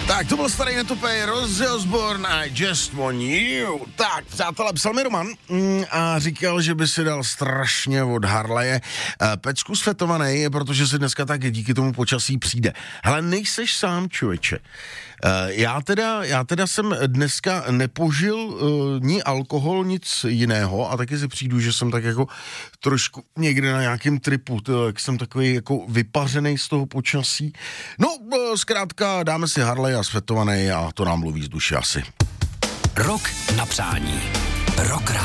Tak, to byl starý netopej Rosie Osborne a Just Want You. Tak, přátelé, psal mi Roman a říkal, že by si dal strašně od Harleje pecku svetovaný, protože si dneska tak díky tomu počasí přijde. Hele, nejseš sám, člověče. Já teda jsem dneska nepožil ni alkohol, nic jiného a taky si přijdu, že jsem tak jako trošku někde na nějakém tripu, jak jsem takový jako vypařený z toho počasí. No, zkrátka dáme si Harley a svetovaný a to nám mluví z duše asi. Rok na přání. Rock